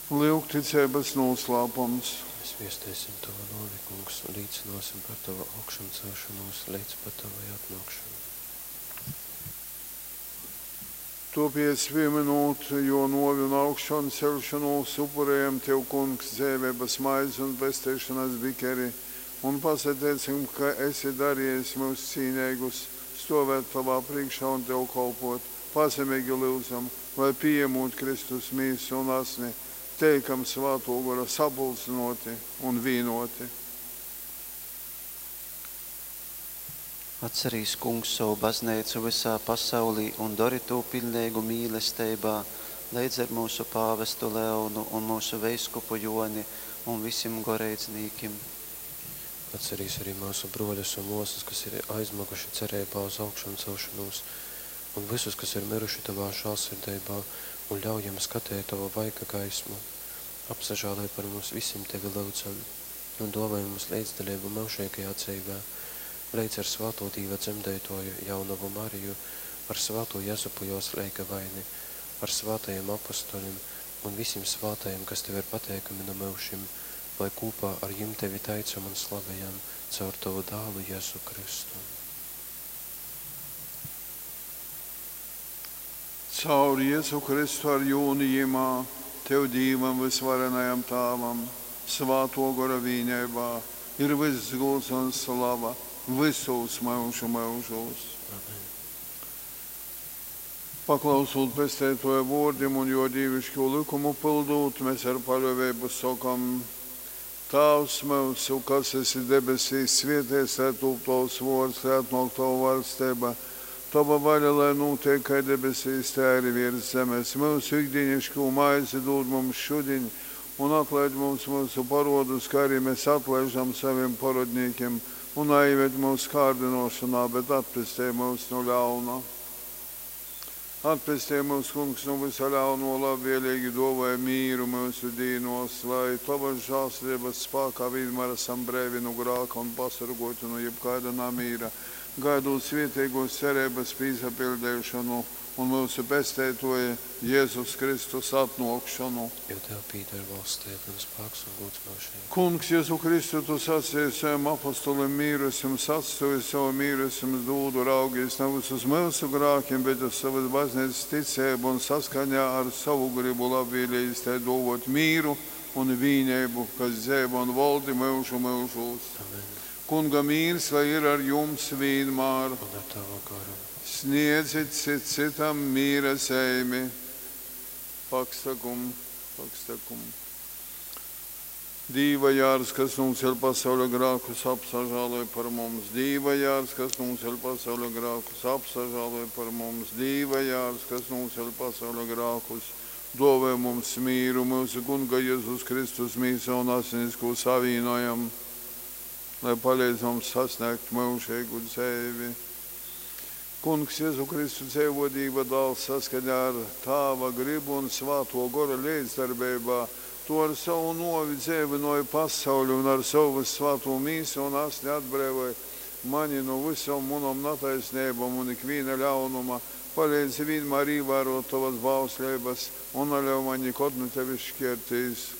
Lūk, ticības noslēpums. Mēs viestēsim Tavu nāvi, Kungs, un līdzināsim par Tavu augšanu celšanos līdz pat Tavai atnākšanai. Topies pieminot, jo novi un augšanu celšanos upurējam Tev, Kungs, dzēvības maizi un pestēšanas bikeri, un pasatēsim, ka esi darījies mūs cīnīgus, stovēt Tavā priekšā un Tev kalpot. Pasemīgi lūdzam, lai pieņemot Kristus mīsu un asni, teikam svāto gara sapulcinoti un vīnoti. Atcerīs, Kungs, savu baznīcu visā pasaulī un dari to pilnīgu mīlestībā, līdz ar mūsu pāvestu Leonu un mūsu veiskupu Joni un visiem goreicnīkiem. Atcerīs arī mūsu broļus un mūsas, kas ir aizmaguši cerībā uz augšanu celšanos, un visus, kas ir miruši Tavā žēlsirdībā, un ļaujam skatīt Tavu vaiga gaismu. Apsažālē par mums visiem Tevi lūdzam, un dāvāj mums līdzdalību mūžīgajā dzīvē, līdz ar svāto Dīva dzemdētoju Jaunavu Mariju, ar svāto Jezupu Joslēga vaini, ar svātajiem apostoļiem un visiem svātajiem, kas Tev ir pateikami no mūžiem, lai kopā ar jim Tevi teicam un slavējam caur Tavu dālu Jēzu Kristu. Caur Jēzu Kristu ar jūnijumā, Tev Dīvam visvarenajam Tāvam, svāto gara vīņaibā, ir viss gods un slava, visos mūžu mūžos. Amen. Paklausot pestētoja vārdiem un jo dievišķo likumu pildot, mēs ar paļāvību sakam: Tēvs mūsu, kas esi debesīs, svētīts lai top Tavs vārds, lai atnāk Tava valstība. Tava vaļa, lai notiek kā debesīs, tā arī virs zemes. Mūsu ikdienišķo maizi dod mums šodien, un atlaid mums mūsu parodus, kā arī mēs atlaižam saviem parodniekiem, un aizved mūsu kārdinošanā, bet atpestē mūs no ļauna. Atpestē mūs, Kungs, no visa ļauno, labvēlīgi dāvāj mīru mūsu dīnos, lai Tava žēlstības spēkā vienmēr esam brīvi no grēka un pasargoti no jebkāda namīra, gaidot svētīgos cerības piesapildīšanu un mūsu pestētoja Jēzus Kristus atnākšanu. Jo Tev pīdar valstība un spēks un gods mūžīgi. Kungs, Jēzu Kristu, Tu sacīji saviem apostolim mīru, esam sastoji savu mīru, esam dūdu raugies nevis uz mūsu grākiem, bet uz savas baznīcas ticību un saskaņā ar savu gribu labvēlīgi tai dāvāt mīru un vīņaibu, kas dzīvo un valdi mūžu mūžos. Amen. Kunga mīrs, lai ir ar jums vienmēr. Un ar Tavu garu. Sniedzit citam mīra seimi. Pakstakum. Dīva jārs, kas mums ir pasaules grēkus, apsažāloj par mums. Dīva jārs, kas mums ir pasaules grēkus, apsažāloj par mums. Dīva jārs, kas mums ir pasaules grēkus, dāvāj mums mīru, mūsu Kunga Jēzus Kristus mīsa un asinisko savīnojam, lai palīdz mums sasniegt mūžīgu dzīvi. Kungs, Jēzu Kristu dzīvodība dāls saskaņā ar Tava gribu un svāto gara līdzdarbībā, Tu ar savu novi dzīvinoji pasauli un ar savu svāto mīsu un asni atbrīvoji mani no visam munam nataisnībam un ikviena ļaunuma, palīdz vienmēr ievērot Tavas bauslības un neļauj mani nekad no Tevis šķirtīs.